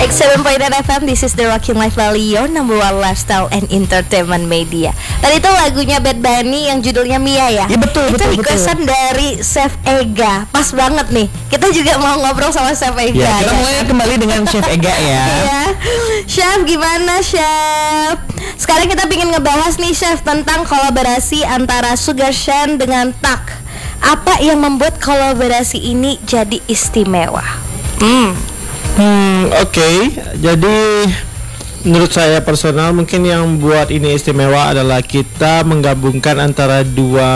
106.9 FM, this is the Rocking Life Valley, your number one lifestyle and entertainment media. Tadi itu lagunya Bad Bunny yang judulnya Mia ya? Iya betul, itu betul. Itu requestan dari Chef Ega. Pas banget nih, kita juga mau ngobrol sama Chef Ega ya. Kita mulai kembali dengan Chef Ega ya. Iya. Chef, gimana Chef? Sekarang kita ingin ngebahas nih Chef tentang kolaborasi antara Sugar Shane dengan Tak. Apa yang membuat kolaborasi ini jadi istimewa? Oke. Jadi menurut saya personal mungkin yang buat ini istimewa adalah kita menggabungkan antara dua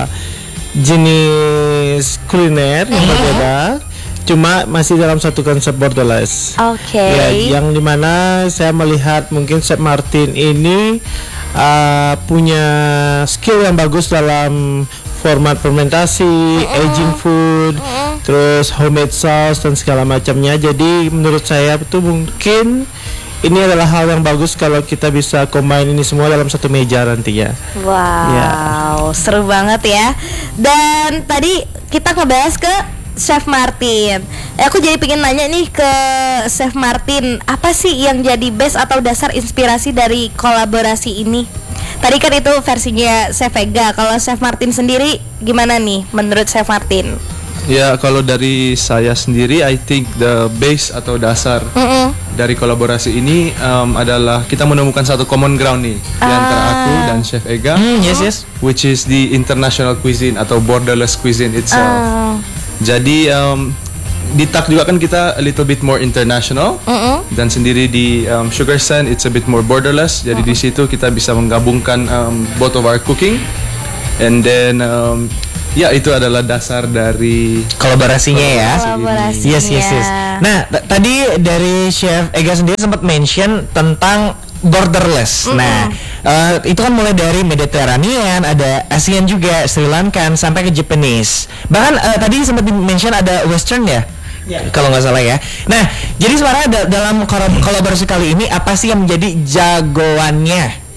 jenis kuliner yang berbeda, cuma masih dalam satu konsep borderless. Oke. Ya, yang dimana saya melihat mungkin Chef Martin ini punya skill yang bagus dalam format fermentasi, aging food, terus homemade sauce dan segala macamnya. Jadi menurut saya itu mungkin ini adalah hal yang bagus kalau kita bisa combine ini semua dalam satu meja nantinya. Wow, seru banget ya. Dan tadi kita ngebahas ke Chef Martin. Aku jadi pengen nanya nih ke Chef Martin, apa sih yang jadi base atau dasar inspirasi dari kolaborasi ini? Tadi kan itu versinya Chef Ega. Kalau Chef Martin sendiri gimana nih menurut Chef Martin? Ya, kalau dari saya sendiri, I think the base atau dasar dari kolaborasi ini adalah kita menemukan satu common ground nih di antara aku dan Chef Ega, Yes. which is the international cuisine atau borderless cuisine itself. Jadi di Tak juga kan kita a little bit more international, dan sendiri di Sugar Shane it's a bit more borderless. Jadi di situ kita bisa menggabungkan both of our cooking, and then ya itu adalah dasar dari kolaborasinya ya. Kolaborasinya. Yes. Nah, tadi dari Chef Ega sendiri sempat mention tentang borderless. Nah, itu kan mulai dari Mediterranean, ada Asian juga, Sri Lankan, sampai ke Japanese. Bahkan tadi sempat di-mention ada Western ya? Kalau nggak salah ya. Nah, jadi sebenarnya dalam kolaborasi kali ini apa sih yang menjadi jagoannya?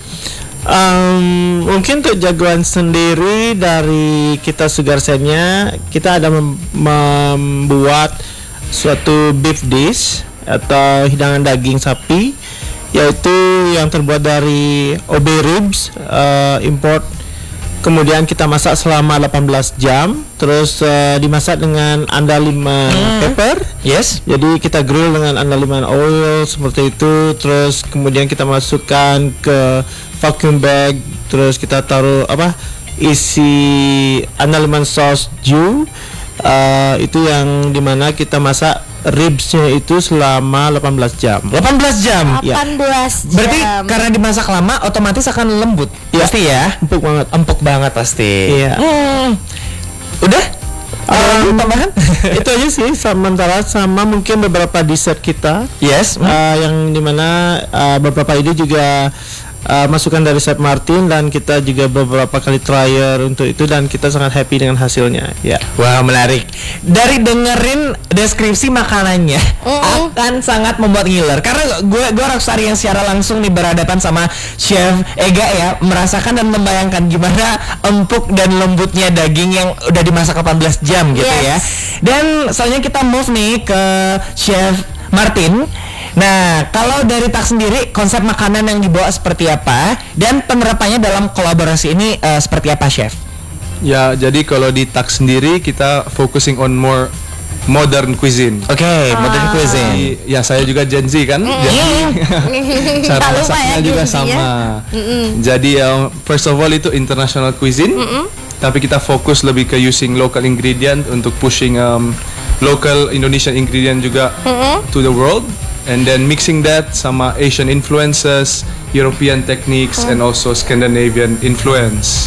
Mungkin untuk jagoan sendiri dari kita Sugar Shane-nya, kita ada membuat suatu beef dish atau hidangan daging sapi, yaitu yang terbuat dari OB ribs import. Kemudian kita masak selama 18 jam, terus dimasak dengan andaliman pepper. Yes. Jadi kita grill dengan andaliman oil seperti itu, terus kemudian kita masukkan ke vacuum bag, terus kita taruh isi andaliman sauce jus. Itu yang dimana kita masak ribsnya itu selama 18 jam. 18 jam. 18 jam. Berarti karena dimasak lama otomatis akan lembut. Ya. Pasti ya. Empuk banget pasti. Iya. Udah? Tambahan? Itu aja sih, sementara sama mungkin beberapa dessert kita. Yes. Yang dimana beberapa ide juga masukan dari Chef Martin, dan kita juga beberapa kali trial untuk itu, dan kita sangat happy dengan hasilnya. Ya. Wah, menarik. Dari dengerin deskripsi makanannya akan sangat membuat ngiler. Karena gue Rocksari yang secara langsung nih berhadapan sama Chef Ega ya, merasakan dan membayangkan gimana empuk dan lembutnya daging yang udah dimasak 18 jam gitu ya. Dan selanjutnya kita move nih ke Chef Martin. Nah, kalau dari Tak sendiri, konsep makanan yang dibawa seperti apa dan penerapannya dalam kolaborasi ini seperti apa, Chef? Ya, jadi kalau di Tak sendiri kita focusing on more modern cuisine. Oke, modern cuisine. Ya, saya juga Gen Z kan, jadi cara masaknya juga sama. Jadi first of all itu international cuisine, tapi kita fokus lebih ke using local ingredient untuk pushing local Indonesian ingredient juga to the world. And then mixing that sama Asian influences, European techniques, and also Scandinavian influence.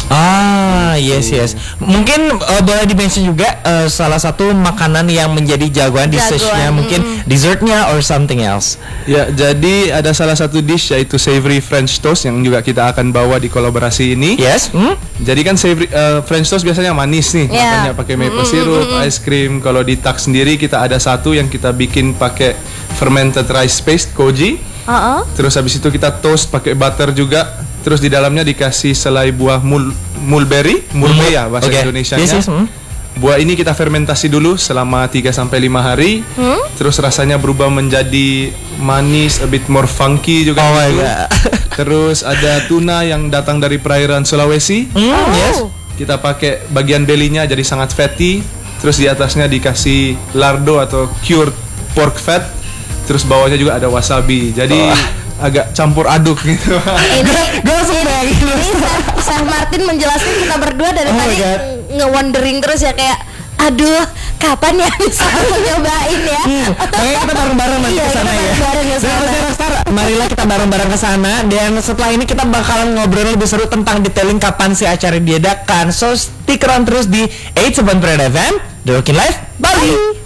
Yes. Mungkin boleh di-mention juga salah satu makanan yang menjadi jagoan dish-nya, mungkin dessertnya or something else. Ya, jadi ada salah satu dish yaitu savory French toast yang juga kita akan bawa di kolaborasi ini. Yes. Jadi kan savory French toast biasanya manis nih, makanya pakai maple syrup, ice cream. Kalau di Tak sendiri kita ada satu yang kita bikin pakai fermented rice paste koji. Terus habis itu kita toast pakai butter juga. Terus di dalamnya dikasih selai buah mulberry ya bahasa Indonesianya. Yes. Buah ini kita fermentasi dulu selama 3 sampai 5 hari. Terus rasanya berubah menjadi manis, a bit more funky juga Oh my gitu. God. Terus ada tuna yang datang dari perairan Sulawesi. Yes. Kita pakai bagian belly-nya jadi sangat fatty. Terus di atasnya dikasih lardo atau cured pork fat. Terus bawahnya juga ada wasabi. Jadi agak campur aduk gitu. Ini Gue langsung bayangin. ini Chef Martin menjelaskan kita berdua dari Oh my tadi God. nge-wondering terus ya kayak aduh kapan ya bisa aku nyobain ya. Makanya kita bareng-bareng nanti Iya, ke sana kita ya. bareng-bareng ke Dan sana. Oke Rockstar, marilah kita bareng-bareng ke sana. Dan setelah ini kita bakalan ngobrol lebih seru tentang detailing kapan sih acara diadakan. So stick around terus di 87 FM, The Rockin' Life, Bali.